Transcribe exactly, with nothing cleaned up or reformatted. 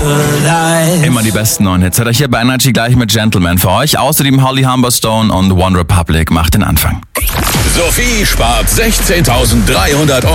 Immer die besten neuen Hits. Hat er hier bei Energy gleich mit Gentleman für euch. Außerdem Holly Humberstone und One Republic macht den Anfang. Sophie spart sechzehntausenddreihundert Euro.